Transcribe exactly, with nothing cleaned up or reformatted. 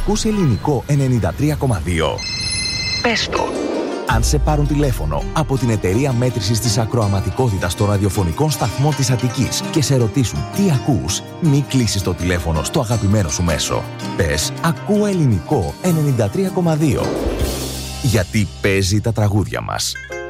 Ακούς ελληνικό ενενήντα τρία κόμμα δύο. Πες το. Αν σε πάρουν τηλέφωνο από την εταιρεία μέτρησης της ακροαματικότητας των ραδιοφωνικών σταθμών της Αττικής και σε ρωτήσουν τι ακούς, μη κλείσεις το τηλέφωνο στο αγαπημένο σου μέσο. Πες «Ακούω ελληνικό ενενήντα τρία κόμμα δύο». Γιατί παίζει τα τραγούδια μας.